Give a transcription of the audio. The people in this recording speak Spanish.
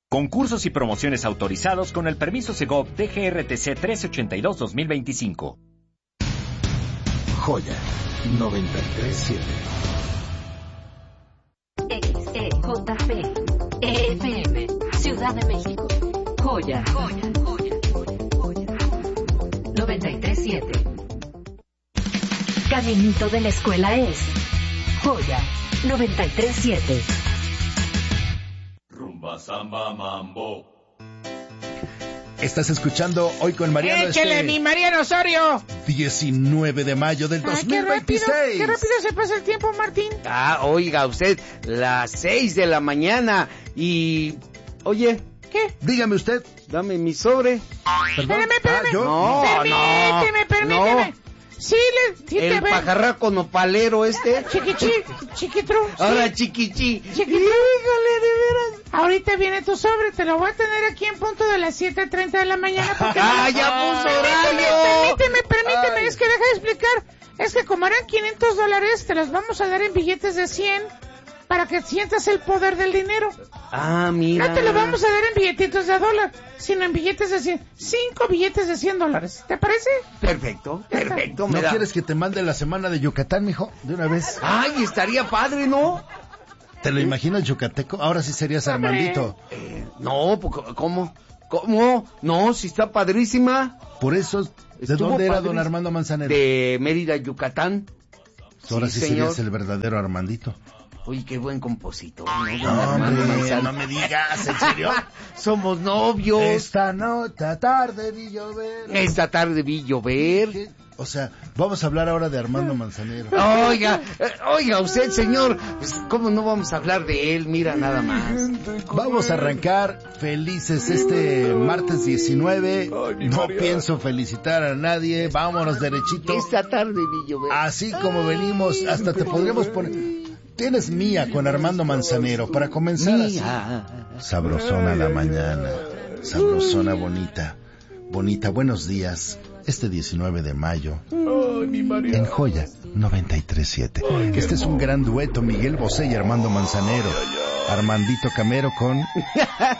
Concursos y promociones autorizados con el permiso Segov DGRTC 1382-2025. Joya 93.7. XEJP FM Ciudad de México. Joya 93.7. Caminito de la escuela es Joya 93.7. Rumba, samba, mambo. Estás escuchando Hoy con Mariano. ¡Échale, mi Mariano Osorio! 19 de mayo del 2026. Qué rápido se pasa el tiempo, Martín. Oiga usted, las 6 de la mañana y... Oye, ¿qué? Dígame usted. Dame mi sobre. ¿Perdón? Espérame. ¿Yo? Permíteme. Sí, el pajarraco nopalero Chiquitru. Ahora chiquichi. Híjole, de veras. Ahorita viene tu sobre, te lo voy a tener aquí en punto de las 7:30 de la mañana. Porque ya puso horario. Permíteme, es que deja de explicar. Es que como eran $500, te los vamos a dar en billetes de 100 para que sientas el poder del dinero. Mira. No te lo vamos a dar en billetitos de $1, sino en billetes de 100. 5 billetes de $100. ¿Te parece? Perfecto. ¿No Mira. quieres que te mande la semana de Yucatán, mijo? De una vez. Ay, estaría padre, ¿no? ¿Te lo imaginas yucateco? Ahora sí serías Armandito. No, ¿cómo? No, si está padrísima. Por eso, ¿de dónde era don Armando Manzanero? De Mérida, Yucatán. Ahora sí serías el verdadero Armandito. Oye, qué buen compositor. No me digas, ¿en serio? Somos novios. Esta tarde vi llover. ¿Qué? O sea, vamos a hablar ahora de Armando Manzanero. Oiga usted, señor, pues, ¿cómo no vamos a hablar de él? Mira, nada más. Vamos a arrancar felices este martes 19. No pienso felicitar a nadie. Vámonos derechito. Esta tarde vi llover. Así como venimos, hasta te podríamos poner... Tienes Mía con Armando Manzanero para comenzar Mía. Así. Sabrosona la mañana, sabrosona bonita, buenos días, este 19 de mayo, en Joya 93.7. Este es un gran dueto, Miguel Bosé y Armando Manzanero. Armandito Camero con...